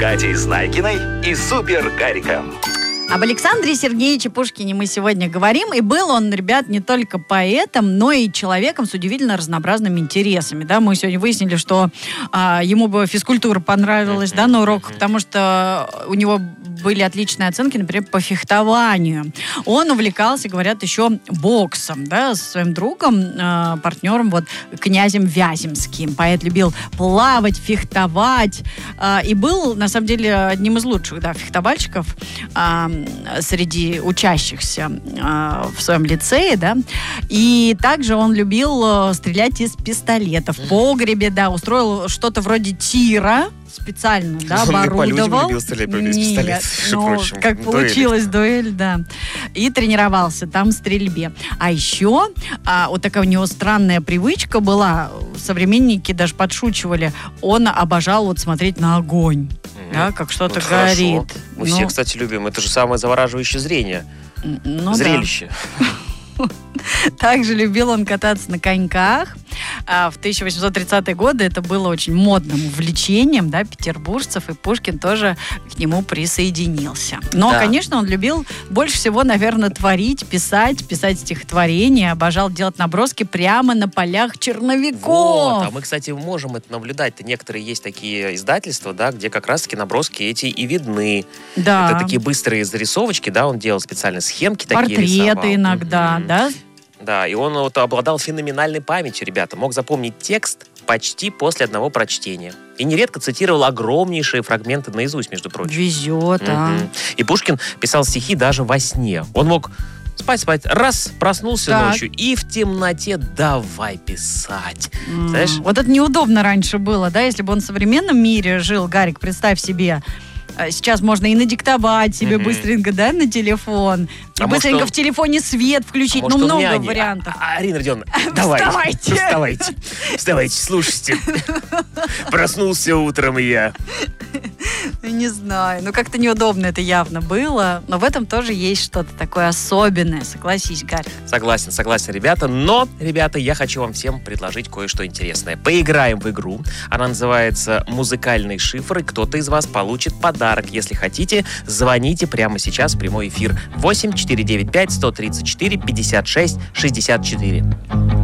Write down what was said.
Катей Знайкиной и Супер Гариком. Об Александре Сергеевиче Пушкине мы сегодня говорим. И был он, ребят, не только поэтом, но и человеком с удивительно разнообразными интересами. Да? Мы сегодня выяснили, что ему бы физкультура понравилась, на уроках, потому что у него были отличные оценки, например, по фехтованию. Он увлекался, говорят, еще боксом, да, со своим другом, партнером, князем Вяземским. Поэт любил плавать, фехтовать. И был, на самом деле, одним из лучших, фехтовальщиков среди учащихся в своем лицее, да. И также он любил стрелять из пистолета. В погребе, устроил что-то вроде тира, специально, оборудовал. Любил стрелять из пистолета, прочим. Как получилась дуэль, да. И тренировался там в стрельбе. А еще такая у него странная привычка была, современники даже подшучивали, он обожал смотреть на огонь, как что-то горит. Мы все, кстати, любим. Это же самое завораживающее зрение. Зрелище. Также любил он кататься на коньках. В 1830-е годы это было очень модным увлечением, петербуржцев, и Пушкин тоже к нему присоединился. Но, конечно, он любил больше всего, наверное, творить, писать стихотворения, обожал делать наброски прямо на полях черновиков. А мы, кстати, можем это наблюдать. Некоторые есть такие издательства, где как раз-таки наброски эти и видны. Да. Это такие быстрые зарисовочки, он делал специальные схемки такие, портреты рисовал. Иногда, да? Да, и он обладал феноменальной памятью, ребята. Мог запомнить текст почти после одного прочтения. И нередко цитировал огромнейшие фрагменты наизусть, между прочим. Везет, И Пушкин писал стихи даже во сне. Он мог спать, раз, проснулся ночью, и в темноте давай писать. Знаешь? Вот это неудобно раньше было, если бы он в современном мире жил, Гарик, представь себе. Сейчас можно и надиктовать себе быстренько, на телефон. И быстренько в телефоне свет включить. Много вариантов. Арина Родионовна, вставайте, слушайте. Проснулся утром я. Не знаю, как-то неудобно это явно было. Но в этом тоже есть что-то такое особенное. Согласись, Гарик. Согласен, ребята. Но, ребята, я хочу вам всем предложить кое-что интересное. Поиграем в игру. Она называется «Музыкальный шифр», и кто-то из вас получит подарок. Если хотите, звоните прямо сейчас в прямой эфир. 8 495 134 56 64.